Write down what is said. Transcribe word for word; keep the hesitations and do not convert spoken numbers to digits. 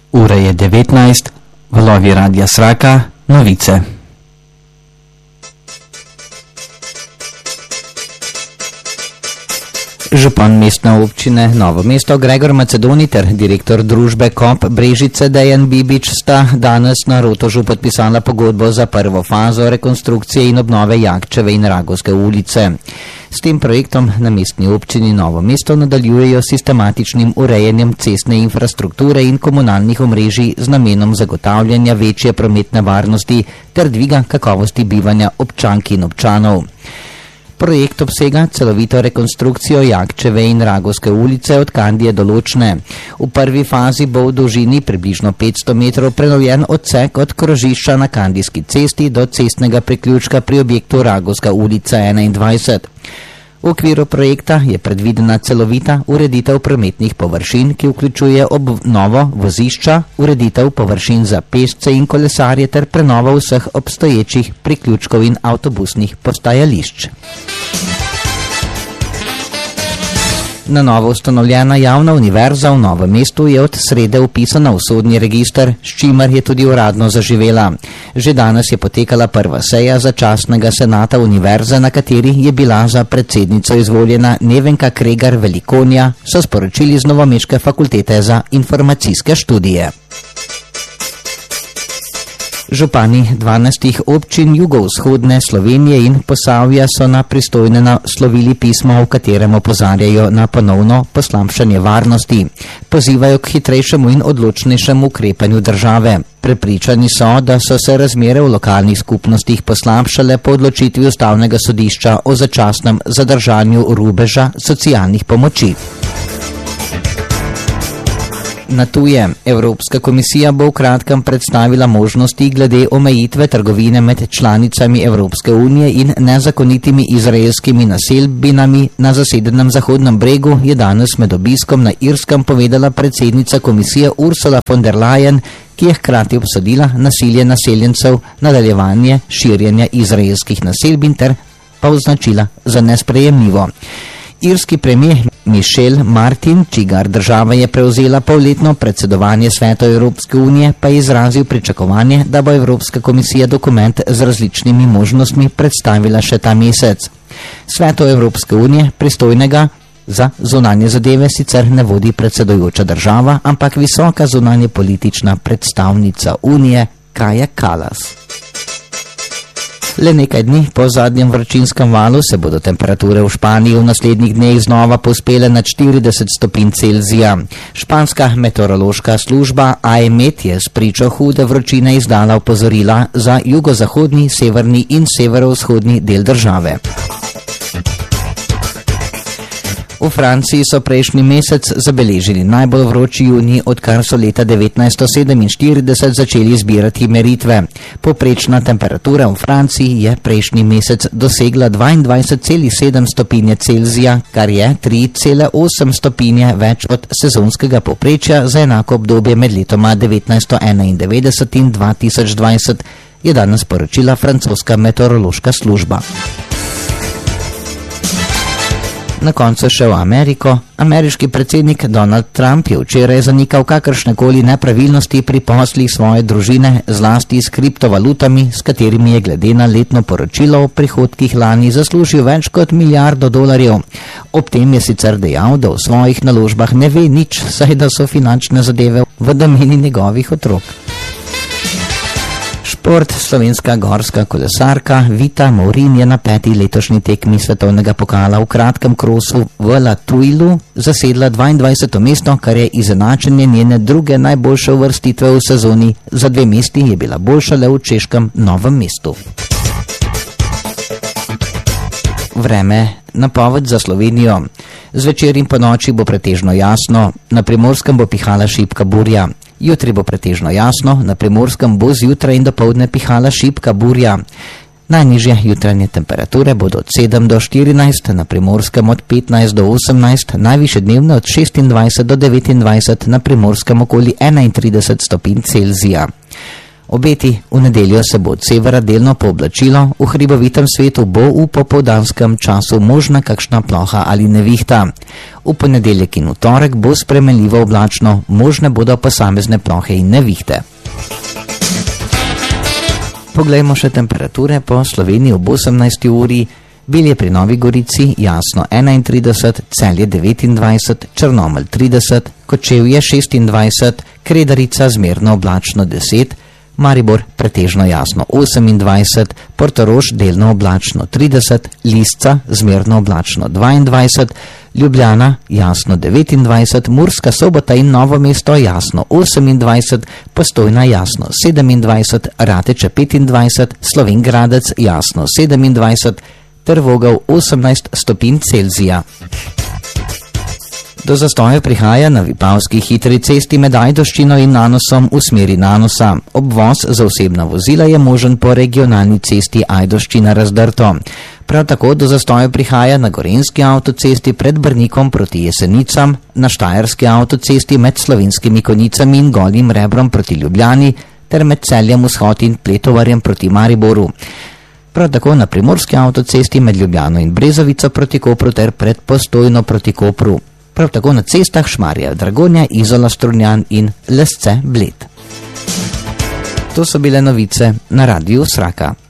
Ura je devetnajst, valovi Radia Sraka, novice. Župan mestne občine Novo mesto Gregor Macedoni ter direktor družbe Kop Brežice Dejan Bibič sta danes na Rotožu podpisala pogodbo za prvo fazo rekonstrukcije in obnove Jakčeve in Ragovske ulice. S tem projektom na mestni občini Novo mesto nadaljujejo sistematičnim urejanjem cestne infrastrukture in komunalnih omrežij z namenom zagotavljanja večje prometne varnosti ter dviga kakovosti bivanja občank in občanov. Projekt obsega celovito rekonstrukcijo Jakčeve in Ragovske ulice od Kandije do Ločne. V prvi fazi bo v dolžini približno petsto metrov prenovljen odsek od krožišča na Kandijski cesti do cestnega priključka pri objektu Ragovska ulica enaindvajset. V okviru projekta je predvidena celovita ureditev prometnih površin, ki vključuje obnovo vozišča, ureditev površin za pešce in kolesarje ter prenovo vseh obstoječih priključkov in avtobusnih postajališč. Na novo ustanovljena javna univerza v Novem mestu je od srede vpisana v sodni register, s čimer je tudi uradno zaživela. Že danes je potekala prva seja začasnega senata univerze, na kateri je bila za predsednico izvoljena Nevenka Kregar Velikonja, so sporočili z Novomeške fakultete za informacijske študije. Župani dvanajstih občin jugovzhodne Slovenije in Posavja so na pristojne naslovili pismo, v katerem opozarjajo na ponovno poslabšanje varnosti. Pozivajo k hitrejšemu in odločnejšemu ukrepanju države. Prepričani so, da so se razmere v lokalnih skupnostih poslabšale po odločitvi Ustavnega sodišča o začasnem zadržanju rubeža socialnih pomoči. Na tuje. Evropska komisija bo v kratkem predstavila možnosti glede omejitve trgovine med članicami Evropske unije in nezakonitimi izraelskimi naselbinami na zasedenem Zahodnem bregu, je danes med obiskom na Irskem povedala predsednica komisije Ursula von der Leyen, ki je hkrati obsodila nasilje naseljencev, nadaljevanje širjenja izraelskih naselbin ter pa označila za nesprejemljivo. Irski premijer Michel Martin, čigar država je prevzela polletno predsedovanje Svetu Evropske unije, pa je izrazil pričakovanje, da bo Evropska komisija dokument z različnimi možnostmi predstavila še ta mesec. Svetu Evropske unije, pristojnega za zunanje zadeve, sicer ne vodi predsedujoča država, ampak visoka zunanje politična predstavnica unije Kaja Kallas. Le nekaj dni po zadnjem vročinskem valu se bodo temperature v Španiji v naslednjih dneh znova povzpele nad štirideset stopinj Celzija. Španska meteorološka služba A E M E T je spričo hude vročine izdala opozorila za jugozahodni, severni in severovzhodni del države. V Franciji so prejšnji mesec zabeležili najbolj vroči junij, odkar so leta devetnajststo sedeminštirideset začeli zbirati meritve. Poprečna temperatura v Franciji je prejšnji mesec dosegla dvaindvajset celih sedem stopinje Celzija, kar je tri celih osem stopinje več od sezonskega povprečja za enako obdobje med letoma devetnajststo enaindevetdeset in dva tisoč dvajset, je danes poročila francoska meteorološka služba. Na koncu še v Ameriko. Ameriški predsednik Donald Trump je včeraj zanikal kakršnekoli nepravilnosti pri poslih svoje družine, zlasti s kriptovalutami, s katerimi je glede na letno poročilo o prihodkih lani zaslužil več kot milijardo dolarjev. Ob tem je sicer dejal, da v svojih naložbah ne ve nič, saj da so finančne zadeve v domeni njegovih otrok. Šport. Slovenska gorska kolesarka Vita Maurin je na peti letošnji tekmi svetovnega pokala v kratkem krosu v Latuilu zasedla dvaindvajseto mesto, kar je izenačenje njene druge najboljše uvrstitve v sezoni. Za dve mesti je bila boljša le v češkem Novem mestu. Vreme. Napoved za Slovenijo. Zvečer in po noči bo pretežno jasno, na Primorskem bo pihala šibka burja. Jutri bo pretežno jasno, na Primorskem bo zjutraj in dopoldne pihala šibka burja. Najnižje jutranje temperature bodo od sedem do štirinajst, na Primorskem od petnajst do osemnajst, najvišje dnevne od šestindvajset do devetindvajset, na Primorskem okoli enaintrideset stopinj Celzija. Obeti: v nedeljo se bo od severa delno pooblačilo, v hribovitem svetu bo v popoldanskem času možna kakšna ploha ali nevihta. V ponedeljek in v torek bo spremenljivo oblačno, možne bodo posamezne plohe in nevihte. Poglejmo še temperature po Sloveniji ob osemnajsti uri. Bilje pri Novi Gorici jasno enaintrideset, Celje devetindvajset, Črnomelj trideset, Kočevje šestindvajset, Kredarica zmerno oblačno deset, Maribor pretežno jasno osemindvajset, Portorož delno oblačno trideset, Lisca zmerno oblačno dvaindvajset, Ljubljana jasno devetindvajset, Murska Sobota in Novo mesto jasno osemindvajset, Postojna jasno sedemindvajset, Rateče petindvajset, Slovenj Gradec jasno sedemindvajset, ter Vogel osemnajst stopinj Celzija. Do zastoja prihaja na Vipavski hitri cesti med Ajdovščino in Nanosom v smeri Nanosa. Obvoz za osebna vozila je možen po regionalni cesti Ajdovščina Razdrto. Prav tako do zastoja prihaja na Gorenjski avtocesti pred Brnikom proti Jesenicam, na Štajerski avtocesti med Slovenskimi Konjicami in Golim Rebrom proti Ljubljani ter med Celjem Vzhod in Pletovarjem proti Mariboru. Prav tako na Primorski avtocesti med Ljubljano in Brezovico proti Kopru ter pred Postojno proti Kopru. Prav tako na cestah Šmarje, Dragonja, Izola, Strunjan in Lesce, Bled. To so bile novice na Radiu Sraka.